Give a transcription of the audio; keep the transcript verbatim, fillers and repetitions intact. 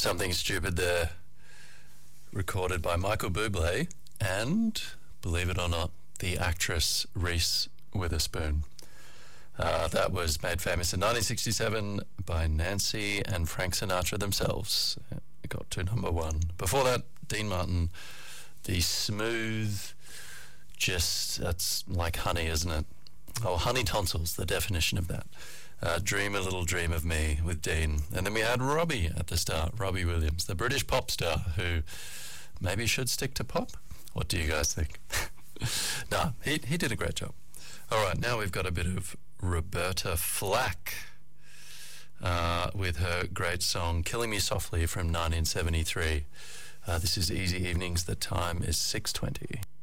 Something Stupid there, recorded by Michael Bublé and, believe it or not, the actress Reese Witherspoon. Uh, that was made famous in nineteen sixty-seven by Nancy and Frank Sinatra themselves. It got to number one. Before that, Dean Martin, the smooth, just, that's like honey, isn't it? Oh, honey tonsils, the definition of that. Uh, Dream a Little Dream of Me with Dean. And then we had Robbie at the start, Robbie Williams, the British pop star who maybe should stick to pop. What do you guys think? No, he, he did a great job. All right, now we've got a bit of Roberta Flack uh, with her great song Killing Me Softly from nineteen seventy-three. Uh, this is Easy Evenings. The time is six twenty.